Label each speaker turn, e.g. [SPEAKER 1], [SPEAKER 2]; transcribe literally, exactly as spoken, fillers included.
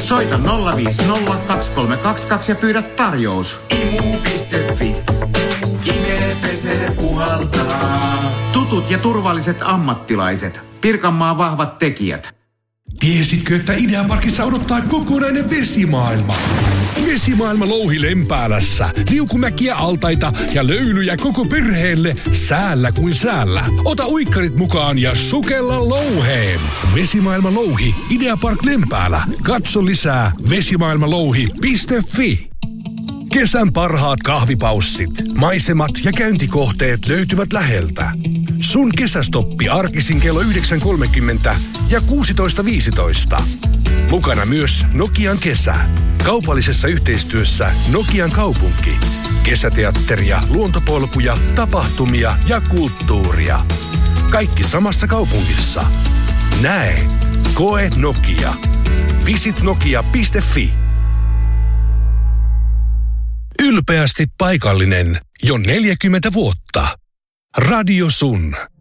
[SPEAKER 1] Soita nolla viisi nolla kaksi kolme kaksi kaksi ja pyydä tarjous.
[SPEAKER 2] Imu piste fi. Imee pesee puhaltaa.
[SPEAKER 1] Tutut ja turvalliset ammattilaiset. Pirkanmaan vahvat tekijät.
[SPEAKER 3] Tiesitkö, että Ideaparkissa odottaa kokonainen vesimaailma? Vesimaailma louhi Lempäälässä. Liukumäkiä, altaita ja löylyjä koko perheelle säällä kuin säällä. Ota uikkarit mukaan ja sukella louheen. Vesimaailma louhi Ideapark Lempäälä. Katso lisää vesimaailmalouhi piste fi. Kesän parhaat kahvipaussit, maisemat ja käyntikohteet löytyvät läheltä. Sun kesästoppi arkisin kello yhdeksän kolmekymmentä ja kuusitoista viisitoista. Mukana myös Nokian kesä. Kaupallisessa yhteistyössä Nokian kaupunki. Kesäteatteria, luontopolkuja, tapahtumia ja kulttuuria. Kaikki samassa kaupungissa. Näe. Koe Nokia. Visit nokia piste fi. Ylpeästi paikallinen jo neljäkymmentä vuotta. Radio Sun.